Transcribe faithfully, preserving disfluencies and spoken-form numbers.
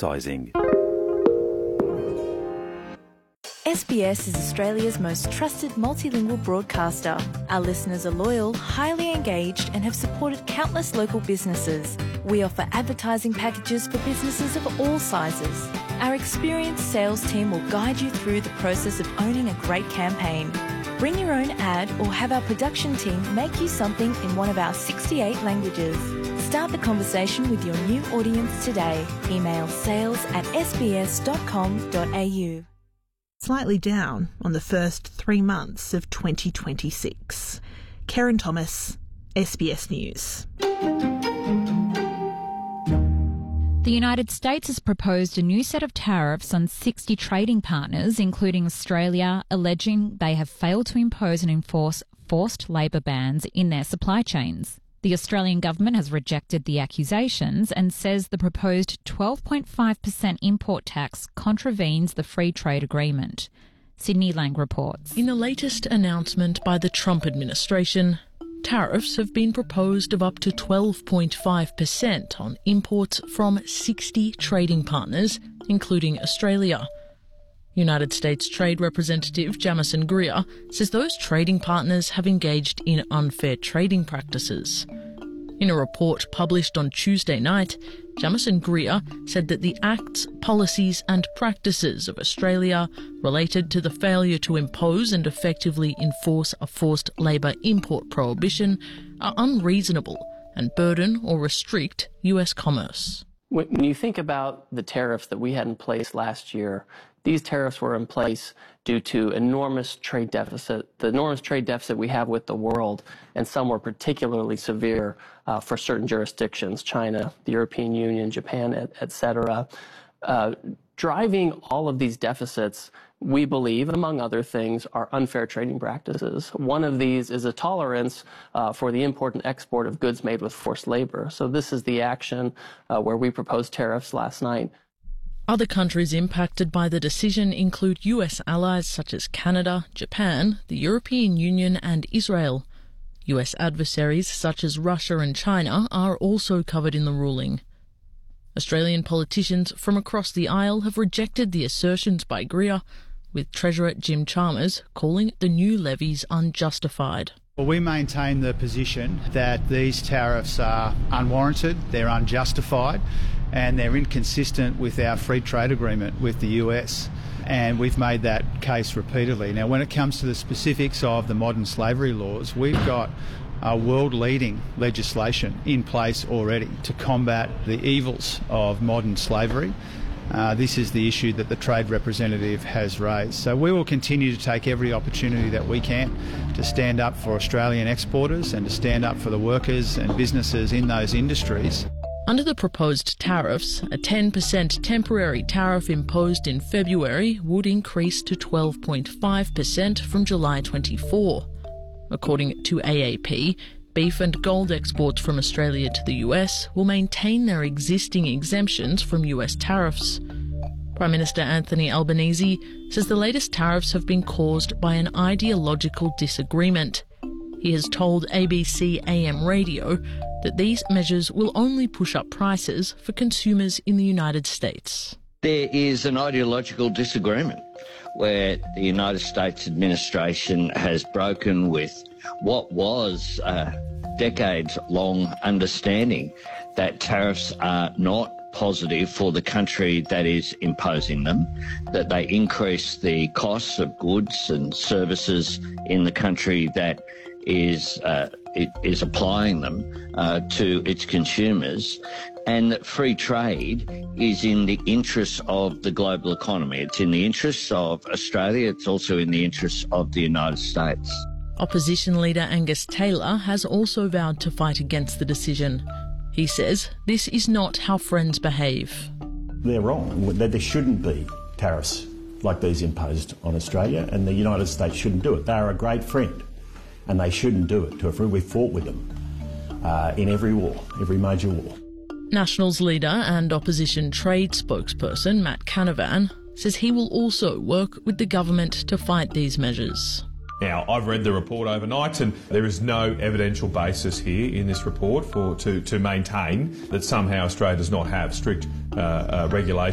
advertising. S B S is Australia's most trusted multilingual broadcaster. Our listeners are loyal, highly engaged and have supported countless local businesses. We offer advertising packages for businesses of all sizes. Our experienced sales team will guide you through the process of owning a great campaign. Bring your own ad or have our production team make you something in one of our sixty-eight languages. Start the conversation with your new audience today. Email sales at s b s dot com dot a u. Slightly down on the first three months of twenty twenty-six. Karen Thomas, S B S News. The United States has proposed a new set of tariffs on sixty trading partners, including Australia, alleging they have failed to impose and enforce forced labour bans in their supply chains. The Australian government has rejected the accusations and says the proposed twelve point five percent import tax contravenes the free trade agreement. Sydney Lang reports. In the latest announcement by the Trump administration, tariffs have been proposed of up to twelve point five percent on imports from sixty trading partners, including Australia. United States Trade Representative Jamison Greer says those trading partners have engaged in unfair trading practices. In a report published on Tuesday night, Jamison Greer said that the acts, policies and practices of Australia related to the failure to impose and effectively enforce a forced labour import prohibition are unreasonable and burden or restrict U S commerce. When you think about the tariffs that we had in place last year, these tariffs were in place due to enormous trade deficit, the enormous trade deficit we have with the world, and some were particularly severe uh, for certain jurisdictions, China, the European Union, Japan, et, et cetera. Uh, driving all of these deficits, we believe, among other things, are unfair trading practices. One of these is a tolerance uh, for the import and export of goods made with forced labor. So this is the action uh, where we proposed tariffs last night. Other countries impacted by the decision include U S allies such as Canada, Japan, the European Union and Israel. U S adversaries such as Russia and China are also covered in the ruling. Australian politicians from across the aisle have rejected the assertions by Greer, with Treasurer Jim Chalmers calling the new levies unjustified. Well, we maintain the position that these tariffs are unwarranted, they're unjustified, and they're inconsistent with our free trade agreement with the U S. And we've made that case repeatedly. Now, when it comes to the specifics of the modern slavery laws, we've got a world-leading legislation in place already to combat the evils of modern slavery. Uh, this is the issue that the trade representative has raised. So we will continue to take every opportunity that we can to stand up for Australian exporters and to stand up for the workers and businesses in those industries. Under the proposed tariffs, a ten percent temporary tariff imposed in February would increase to twelve point five percent from July twenty-fourth. According to A A P, beef and gold exports from Australia to the U S will maintain their existing exemptions from U S tariffs. Prime Minister Anthony Albanese says the latest tariffs have been caused by an ideological disagreement. He has told A B C A M radio that these measures will only push up prices for consumers in the United States. There is an ideological disagreement where the United States administration has broken with what was a decades-long understanding that tariffs are not positive for the country that is imposing them, that they increase the costs of goods and services in the country that is uh, it is applying them uh, to its consumers, and that free trade is in the interests of the global economy. It's in the interests of Australia, it's also in the interests of the United States. Opposition leader Angus Taylor has also vowed to fight against the decision. He says this is not how friends behave. They're wrong. There shouldn't be tariffs like these imposed on Australia, and the United States shouldn't do it. They are a great friend, and they shouldn't do it to a friend. We've fought with them uh, in every war, every major war. Nationals leader and opposition trade spokesperson Matt Canavan says he will also work with the government to fight these measures. Now, I've read the report overnight and there is no evidential basis here in this report for to, to maintain that somehow Australia does not have strict uh, uh, regulation